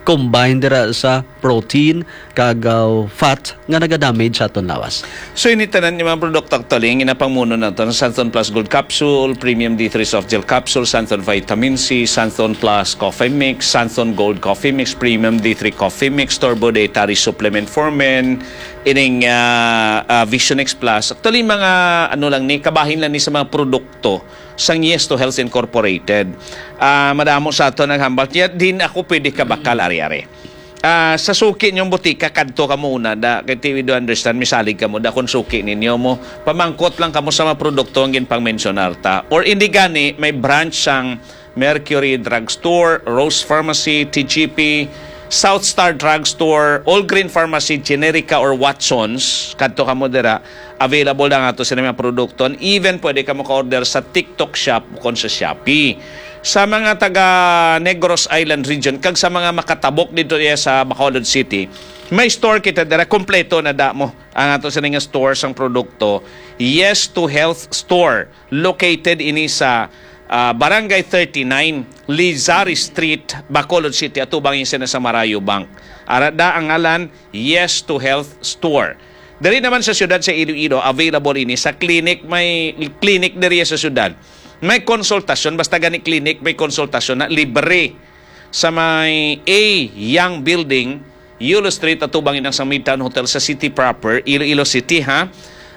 combine dira sa protein kag fat nga naga-damage sa aton lawas. So initanan yung mga produkto actually, ang inapamuno na ito, Santon Plus Gold Capsule, Premium D3 Soft Gel Capsule, Santon Vitamin C, Santon Plus Coffee Mix, Santon Gold Coffee Mix, Premium D3 Coffee Mix, Turbo Dietary Supplement for Men, ining Vision X Plus. Actually, mga kabahin lang ni sa mga produkto sang Yes to Health Incorporated. Madamo sa ito naghambal. Din ako pwede ka bakal ari-ari. Sa suki niyong butika, kadto ka muna. Kay TV do understand, misalig ka mo. Kung suki ninyo mo, pamangkot lang ka mo sa mga produkto ang ginpang-mensionar ta. Or hindi gani, may branch sang Mercury Drugstore, Rose Pharmacy, TGP, South Star Drugstore, All Green Pharmacy, Generica or Watsons, kadto ka mo dira, available na nga ito sa mga produkto. Even pwede ka mo ka-order sa TikTok shop kung sa Shopee. Sa mga taga Negros Island region, kag sa mga makatabok dito sa Bacolod City, may store kita dira, kompleto na mo ang ato sa nga store sang produkto. Yes to Health Store, located ini sa Barangay 39, Lizari Street, Bacolod City, atubang yung sa Marayo Bank. Arada ang ngalan, Yes to Health Store. Dari naman sa syudad sa Iloilo, available ini sa clinic, may clinic diri sa syudad. May konsultasyon, basta gani clinic, may konsultasyon na libre sa may A Young Building, Yulo Street, atubang inang sa Midtown Hotel sa City proper, Iloilo City, ha?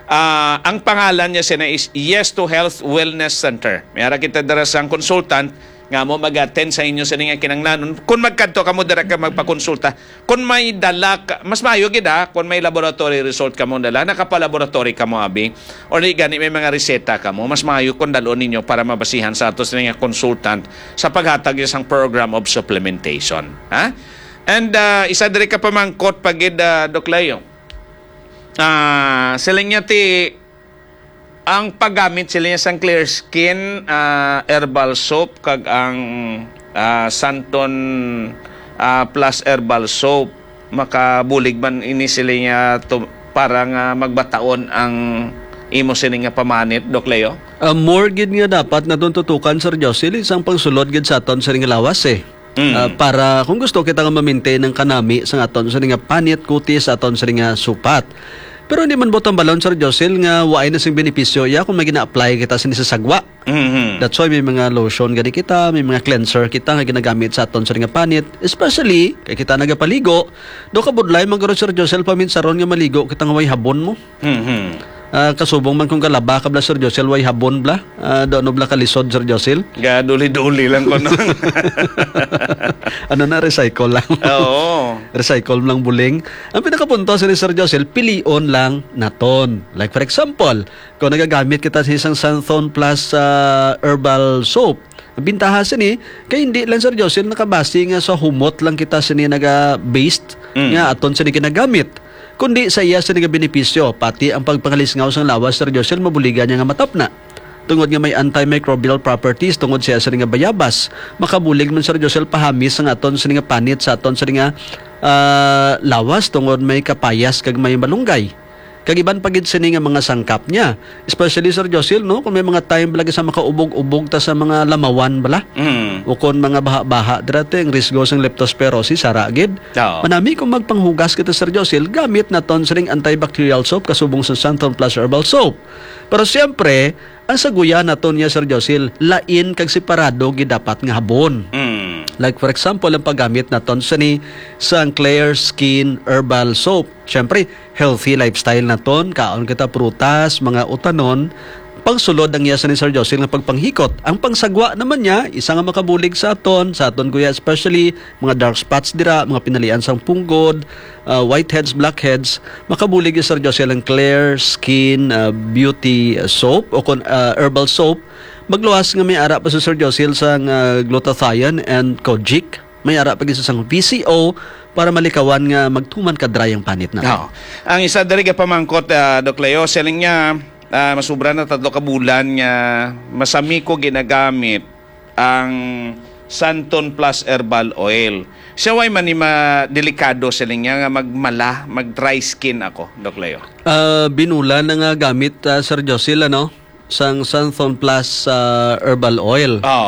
Ang pangalan niya siya is Yes to Health Wellness Center. Mayara kita dara sang consultant nga mo mag-attend sa inyo sa nga kinanglanon. Kung magkanto ka mo dara ka magpakonsulta. Kung may dala ka, mas mayo gid kung may laboratory result ka mo dala, nakapa-laboratory ka mo abi, or di gani may mga reseta ka mo, mas mayo kung dalon ninyo para mabasihan sa ato sa nga consultant sa paghatag isang program of supplementation. Ha? And isa diri ka pamangkot pagid Doc Leo. Sila niya ang paggamit sila niya sang Clear Skin herbal soap kag ang Santon Plus herbal soap makabulig man ini sila niya para nga magbataon ang imo sila nga pamanit, Doc Leo? More gid nga dapat na tututukan Sir Jocelyn isang pangsulod gid sa aton sa nga lawas para kung gusto kita nga ma-maintain ang kanami sa aton sa nga panit kutis sa aton sa nga supat. Pero hindi man botang balon Sir Jocelyn nga waay na sing benepisyo kung may gina-apply kita sa sagwa. That's why may mga lotion gani kita, may mga cleanser kita nga ginagamit sa aton sa nga panit, especially kay kita nagapaligo. Do ka budlay magaro Sir Jocelyn paminsaron nga maligo kita nga way habon mo. Kasubong man kung kalaba ka bla Sir Jocelyn way habon bla doon bla kalisod Sir Jocelyn gaduli-duli lang ko no. Ano na recycle lang. Oo. Recycle lang buling. Ang pinakapunto sa Sir Jocelyn pilion lang naton. Like for example, kung nagagamit kita sa isang Santon Plus herbal soap, ang bintaha sa ni kay hindi lang Sir Jocelyn nakabase nga sa humot lang kita sa ni naga-based nga aton sa ni ginagamit. Kundi sa iya sa nga benepisyo, pati ang pagpangalisngaw sa lawas Sir Jocelyn mabuligan niya nga matapna. Tungod nga may antimicrobial properties, tungod siya sa nga bayabas, makabulig man Sir Jocelyn pahamis ang aton sa nga panit sa aton sa nga lawas, tungod may kapayas kag may malunggay. Kagiban pagid sini nga mga sangkap niya. Especially Sir Jocelyn, no, kung may mga time balagi sa makaubog-ubog ta sa mga lamawan bala. O kung mga baha-baha dati ang risgo sang leptospirosis sara gid. Manami kung magpanghugas kita Sir Jocelyn, gamit naton sa antibacterial soap kasubong sa Santon Plus herbal soap. Pero siyempre, ang saguya naton niya Sir Jocelyn, lain kag separado gid dapat nga habon. Like for example, ang paggamit naton sa Clear Skin herbal soap. Siyempre, healthy lifestyle naton, kaon kita prutas, mga utanon, pangsulod ang iya sa ni Sir Jocelyn nga pagpanghikot. Ang pangsagwa naman niya, isa nga makabulig sa aton kuya, especially mga dark spots dira, mga pinalian sang punggod, whiteheads, blackheads, makabulig ni Sir Jocelyn ang Clear Skin beauty soap o herbal soap. Magluwas nga may ara pa sa Sir Jocelyn sa glutathione and kojic. May ara pa sa PCO para malikawan nga magtuman ka dry ang panit na. Ang isa diri ka pamangkot Doc Leo, selling niya masubra na 3 ka bulan nga masami ko ginagamit ang Santon Plus Herbal Oil. Siya way man ni delikado selling niya nga mag-dry skin ako, Doc Leo. Binulan na nga gamit Sir Jocelyn sang Santon Plus herbal oil.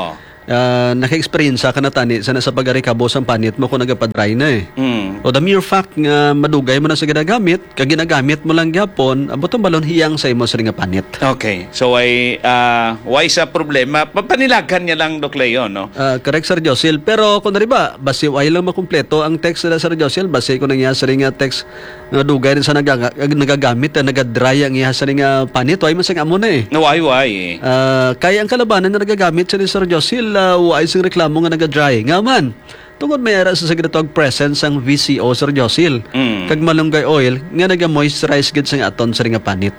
naka-experience ka na tani sana sa pag-arikabo sa panit mo kung nagapadry na eh. Mm. O the mere fact nga madugay mo na sa ginagamit, kag ginagamit mo lang gyapon, abot ang balon hiyang sa imo sa nga panit. Okay. So why sa problema? Panilagan niya lang, Doc Leo, no? Correct, Sir Josil. Pero kung ba, basi ay lang makumpleto ang text nila, Sir Josil, basi kung nangyari sa nga text nga dugay rin sa nagagamit, nagadry ang iya sa nga panit, ay masang amo na eh. No, why? Kaya ang kalabanan na nagagamit sa ni Sir Josil, ay sing reklamo nga nagadry. Nga man, tungod may ara sa ginatawag presence ang VCO, Sir Josil. Kag malunggay oil nga naga-moisturize gid sa aton sa nga panit.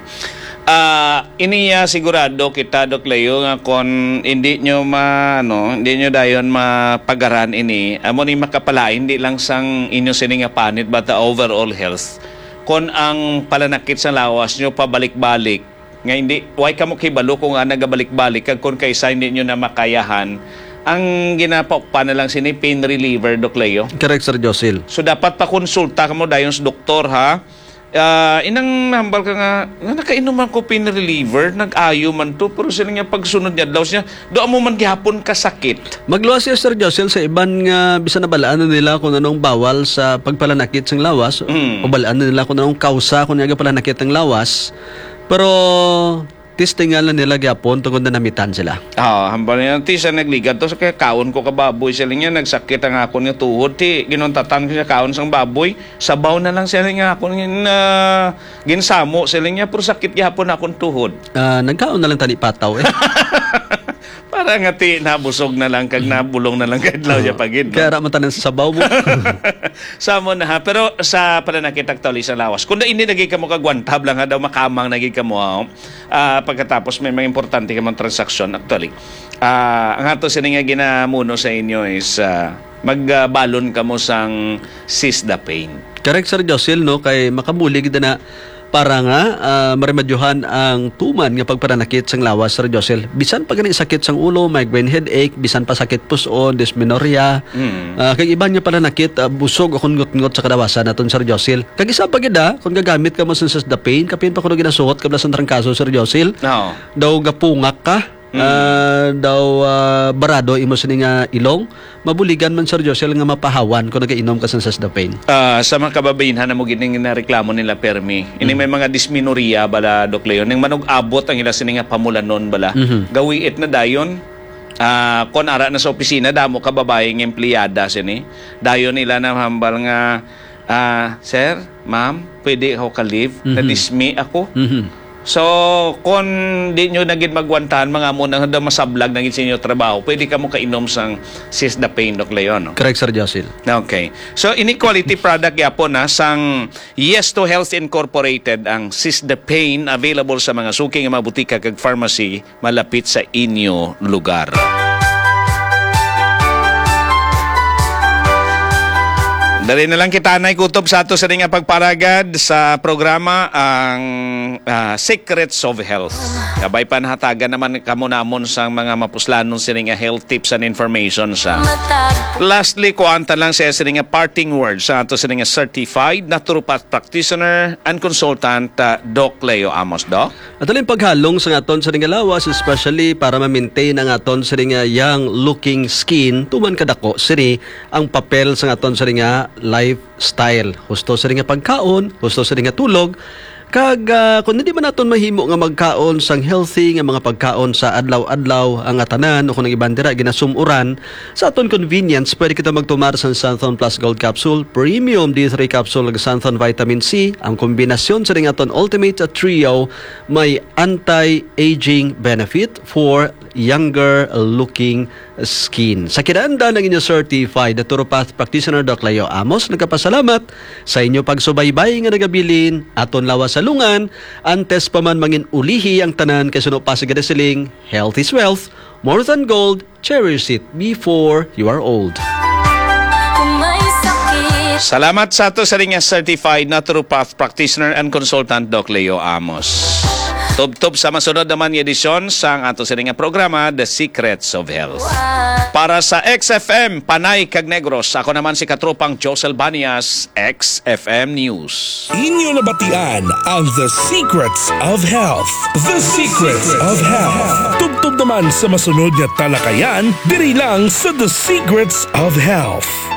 Iniya sigurado kita, Doc Leo, nga kung hindi nyo hindi nyo dayon mapagaran ini, amo ni makapalain hindi lang sang inyo sini nga panit but the overall health. Kung ang palanakit sa lawas nyo pabalik-balik, nga hindi, why ka mo kibalo kung nga nagabalik-balik kag kung kaysa hindi nyo na makayahan, ang ginapakpa na lang sini pain reliever, Doc Leo. Correct, Sir Josil. So dapat pa konsulta ka mo dayon sa doktor, ha? Inang hambal ka nga nakainom man ko pain reliever, nag-ayo man to, pero sila nga pagsunod niya daw siya, doon mo man gihapon kasakit. Magluwas siya, Sir Josil, sa iban nga bisa na balaan na nila kung anong bawal sa pagpalanakit ng lawas, o balaan na nila kung anong kausa kung nga palanakit ng lawas. Pero testingan lang nila gyapon tungod na namitan sila. Hambal niya ti sa nagligad to, sa kaya kaon ko kababoy sila niya, nagsakit ang ako niya tuhod, ti ginuntatan ko siya kaon sang baboy, sabaw na lang sila niya ako ginsamo sila niya, pero sakit gyapon akong tuhod. Nagkaon na lang tani pataw eh. Para nga ti nabusog na lang kag nabulong na lang kadlaw ya pagid. No? Kaya raman tanan sa sabaw mo. Samo na ha, pero sa pananakit aktuali sa lawas, kung hindi naging ka mo kagwantab lang ha daw makamang naging ka mo pagkatapos may mga importante ka mong transaksyon actually. Ang ato sini nga ginamuno sa inyo is magbalon ka mo sang Cisdapane. Correct, Sir Josil, no? Kay makabulig na para nga marimadyuhan ang tuman nga pagparanakit sang lawas, Sir Josil. Bisan pa gani sakit sang ulo, migraine headache, bisan pa sakit puson, dysmenorrhea, kag iban nga paranakit, busog o kungot-ngot sa kadawasan naton, Sir Josil. Kag isa pa gid kung gagamit ka mo sa Cisdapane, kapin pa kuno ginasuot kabla sang trangkaso, Sir Josil. No. Daw gapungak ka. Barado imo sini nga ilong, mabuligan man, Sir Josil, nga mapahawan kung nagainom ka sa Cisdapane. Sa mga kababayan na mo gining reklamo nila permi, ini may mga dysmenorrhea bala, Doc Leo, ning manug-abot ang ila sini nga pamulanon bala. Gawiit na dayon. Kon ara na sa opisina damo kababayeng empleyada sini, dayon nila na hambal nga sir, ma'am, pwede ako ka-leave, na-dismi ako. So, kung di nyo naging magwantahan, mga mo na masablag naging sa inyo trabaho, pwede ka mo kainom sang Cisdapane, Doc Leo, no? Correct, Sir Josil. Okay. So, inequality product yapon na sang Yes to Health Incorporated ang Cisdapane, available sa mga suking mga butika kag pharmacy malapit sa inyo lugar. Dali na lang kita na ikutob sa ato sa nga pagparagad sa programa ang Secrets of Health. Kabay panhatagan naman kamo namon sa mga mapuslanon sa nga health tips and information sa. Lastly, kuanta lang sa nga parting words sa ato sa nga certified naturopath practitioner and consultant Doc Leo Amos, Doc. At aling paghalong sa aton sa nga lawas, especially para ma-maintain ang aton sa nga young looking skin, tuman kadako sini ang papel sa aton sa nga lifestyle. Husto sa nga pagkaon, husto sa nga tulog, kag kung hindi man naton mahimo nga magkaon sang healthy nga mga pagkaon sa adlaw-adlaw ang atanan o kung ang ibang dira ginasumuran sa aton convenience, pwede kita magtumar sa Santhon Plus Gold Capsule, Premium D3 Capsule ug Santhon Vitamin C. Ang kombinasyon sa aton Ultimate Trio may anti-aging benefit for younger looking skin. Sa kinanda ng inyo certified naturopath practitioner Doc Leo Amos, nagkapasalamat sa inyo pagsubaybay nga nagabilin aton lawas sa lungan, antes pa man mangin ulihi ang tanan kay suno pa sa gadasiling, health is wealth, more than gold, cherish it before you are old. Salamat sa ato sa ring certified naturopath practitioner and consultant Doc Leo Amos. Tub-tub sa masunod naman yung edisyon sa ato sa nga programa, The Secrets of Health. Para sa XFM, Panay Cag Negros, ako naman si Katropang Josel Banias, XFM News. Inyo nabatian ang The Secrets of Health. The Secrets of Health. Tubtub naman sa masunod nga talakayan, diri lang sa The Secrets of Health.